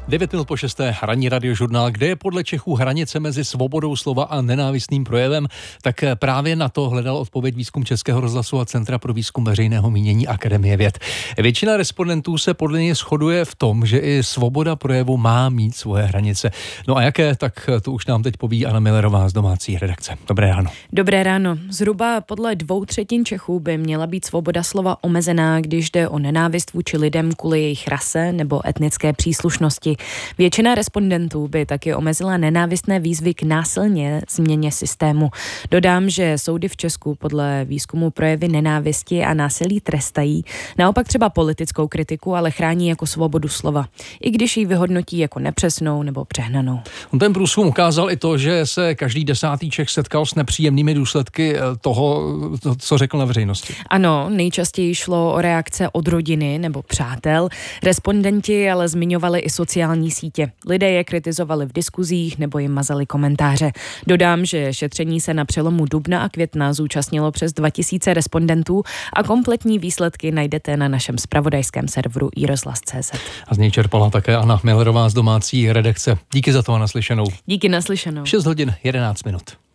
9 minut po 6. ranní radiožurnál, kde je podle Čechů hranice mezi svobodou slova a nenávistným projevem, tak právě na to hledal odpověď výzkum Českého rozhlasu a Centra pro výzkum veřejného mínění Akademie věd. Většina respondentů se podle něj shoduje v tom, že i svoboda projevu má mít svoje hranice. No a jaké, tak to už nám teď poví Anna Millerová z domácí redakce. Dobré ráno. Dobré ráno. Zhruba podle 2/3 Čechů by měla být svoboda slova omezená, když jde o nenávist vůči lidem kvůli jejich rase nebo etnické příslušnosti. Většina respondentů by taky omezila nenávistné výzvy k násilné změně systému. Dodám, že soudy v Česku podle výzkumu projevy nenávisti a násilí trestají, naopak třeba politickou kritiku, ale chrání jako svobodu slova, i když ji vyhodnotí jako nepřesnou nebo přehnanou. Ten průzkum ukázal i to, že se každý 10. Čech setkal s nepříjemnými důsledky toho, co řekl na veřejnosti. Ano, nejčastěji šlo o reakce od rodiny nebo přátel. Respondenti ale zmiňovali i sociální sítě. Lidé je kritizovali v diskuzích nebo jim mazali komentáře. Dodám, že šetření se na přelomu dubna a května zúčastnilo přes 2000 respondentů a kompletní výsledky najdete na našem zpravodajském serveru iRozhlas.cz. A z něj čerpala také Anna Millerová z domácí redakce. Díky za to a naslyšenou. Díky, naslyšenou. 6 hodin 11 minut.